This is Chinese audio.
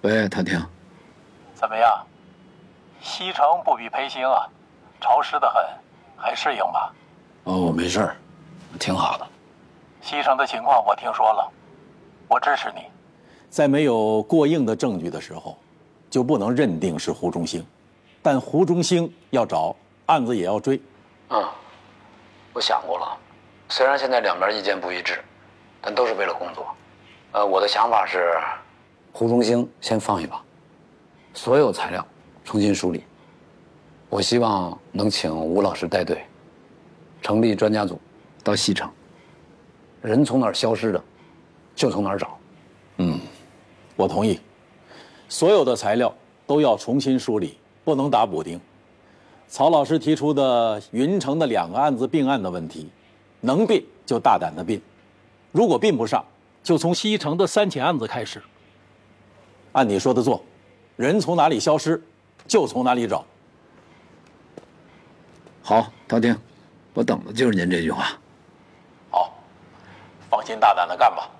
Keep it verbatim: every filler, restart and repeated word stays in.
喂，陶婷， 怎么样？西城不比培兴啊，潮湿得很，还适应吧？ 哦，我没事儿，挺好的。 西城的情况我听说了，我支持你。 在没有过硬的证据的时候，就不能认定是胡中兴，但胡中兴要找，案子也要追。 嗯，我想过了，虽然现在两边意见不一致，但都是为了工作。呃，我的想法是，胡中兴先放一把，所有材料重新梳理。我希望能请吴老师带队，成立专家组，到西城。人从哪儿消失的，就从哪儿找。 嗯，我同意。所有的材料都要重新梳理，不能打补丁。曹老师提出的云城的两个案子并案的问题，能并就大胆的并，如果并不上，就从西城的三起案子开始。按你说的做，人从哪里消失，就从哪里找。 好，陶婷，我等的就是您这句话。 好，放心大胆的干吧。